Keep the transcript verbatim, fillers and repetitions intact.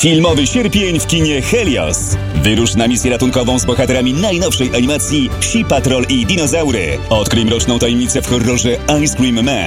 Filmowy sierpień w kinie Helios. Wyrusz na misję ratunkową z bohaterami najnowszej animacji Psi Patrol i Dinozaury. Odkryj mroczną tajemnicę w horrorze Ice Cream Man.